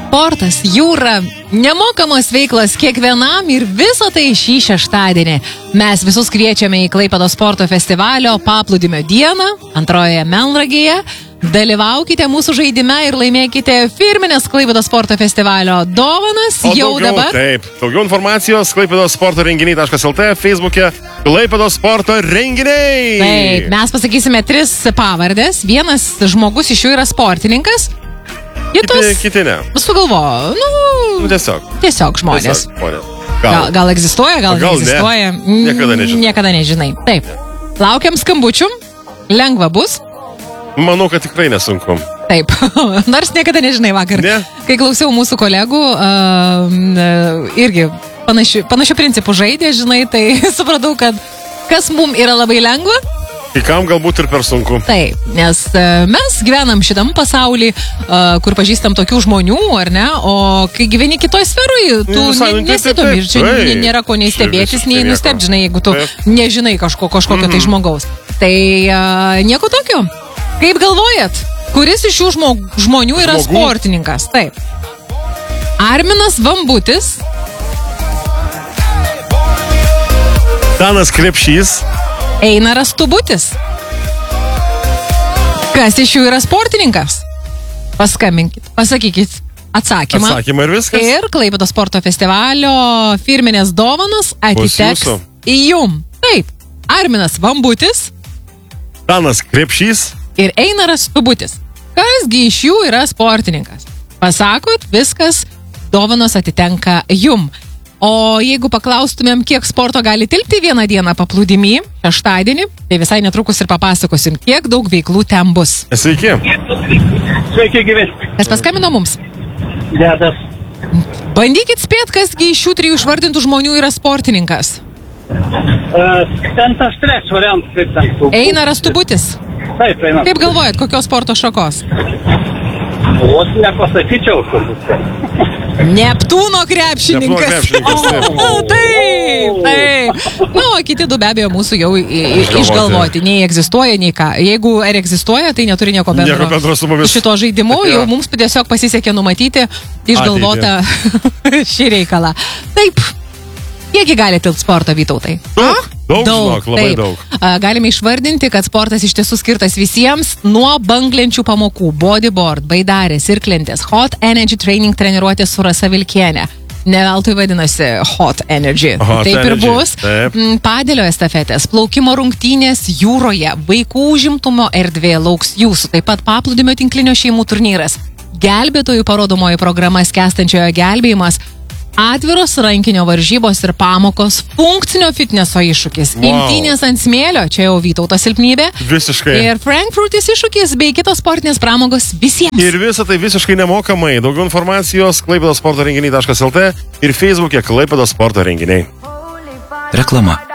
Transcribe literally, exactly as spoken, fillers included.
sportas, jūra, nemokamos veiklos kiekvienam ir viso tai šį šeštadienį. Mes visus kviečiame į Klaipėdos sporto festivalio paplūdimio dieną, antrojoje Melnragėje. Dalyvaukite mūsų žaidime ir laimėkite firminės Klaipėdos sporto festivalio dovanas O jau daugiau, dabar. Taip, daugiau informacijos Klaipėdos sporto renginiai taškas lt, Facebook'e Klaipėdos sporto renginiai. Taip, mes pasakysime tris pavardės. Vienas žmogus iš jų yra sportininkas. Kitus Kiti, kiti ne. sugalvojo, nu, Nu, tiesiog. tiesiog žmonės. Tiesiog, žmonės. Gal, Gal. gal egzistuoja, gal, Gal ne. neegzistuoja. Niekada nežinai. Niekada nežinai. Taip. Laukiam skambučių. Lengva bus. Manau, kad tikrai nesunku. Taip. Nors niekada nežinai vakar. Ne. Kai klausiau mūsų kolegų, uh, uh, irgi panašių, panašių principų žaidė, žinai, tai supratau, kad kas mums yra labai lengva. Kai kam galbūt ir per sunku. Taip, nes uh, mes gyvenam šitam pasauly, uh, kur pažįstam tokių žmonių, ar ne? O kai gyveni kitoj sferoj, tu Visai, ne, nu, taip, nesidomi. taip, Ir čia taip. nė- nėra ko nei Čia stebėtis, visiškai nei nieko. nustebti, žinai, jeigu tu Taip. nežinai kažko, kažkokio Mhm. tai žmogaus. Tai uh, nieko tokio. Kaip galvojat, kuris iš šių žmog, žmonių yra Žmogų? sportininkas? Taip. Arminas Vambutis, Danas Krepšys. Einaras Tubutis. Kas iš jų yra sportininkas? Paskambinkit, pasakykit atsakymą. Atsakymą ir viskas. Ir Klaipėdos sporto festivalio firminės dovanos atiteks jūsų. į jum. Taip, Arminas Vambutis Danas Krepšys. ir Einaras Tubutis. Kasgi iš jų yra sportininkas? Pasakot, viskas, dovanos atitenka jum. O jeigu paklaustumėm, kiek sporto gali tilpti vieną dieną paplūdimy, šeštadienį, tai visai netrukus ir papasakosim, kiek daug veiklų ten bus. Sveiki. Sveiki, gyvi. Kas paskambino mums? Dedas. Bandykit spėt, kasgi iš šių trijų išvardintų žmonių yra sportininkas. Uh, ten tas trečias variantas, kaip ten. Einaras Tubutis. Taip, eina. Kaip galvojat, kokios sporto šakos? O nepasakyčiau, turbūt. Neptūno krepšininkas. Neptūno krepšininkas, taip. O, taip, taip. Na, o kiti du be abejo mūsų jau i- i- Išgalvoti. išgalvoti. Nei egzistuoja, nei ką. Jeigu ar egzistuoja, tai neturi nieko bendro. Nieko bendro su mumis. Šito žaidimu Jo. jau mums tiesiog pasisekė numatyti išgalvotą šį reikalą. Taip. Kiekgi gali tilpti sporto, Vytautai? Daug, daug, žinok, labai taip. daug. A, Galime išvardinti, kad sportas iš tiesų skirtas visiems nuo banglenčių pamokų, bodyboard, baidarės, irklentės, hot energy training treniruotės su Rasa Vilkienė. Ne veltui vadinasi Hot Energy. Hot Taip ir Energy, bus. taip. Mm, Padelio estafetės, plaukimo rungtynės jūroje, vaikų užimtumo erdvė lauks jūsų. Taip pat paplūdimio tinklinio šeimų turnyras. Gelbėtojų parodomoji programa skęstančiojo gelbėjimas. Atviros rankinio varžybos ir pamokos, funkcinio fitneso iššūkis, Wow. imtynės ant smėlio, čia jau Vytauto silpnybė, Visiškai. ir Frankfurtis iššūkis bei kitos sportinės pramogos visiems. Ir visą tai visiškai nemokamai. Daugiau informacijos Klaipėdos sporto renginiai taškas lt ir Facebook'e Klaipėdos sporto renginiai. Reklama.